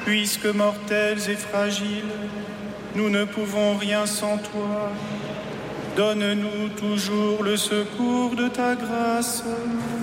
Puisque mortels et fragiles, nous ne pouvons rien sans toi. Donne-nous toujours le secours de ta grâce.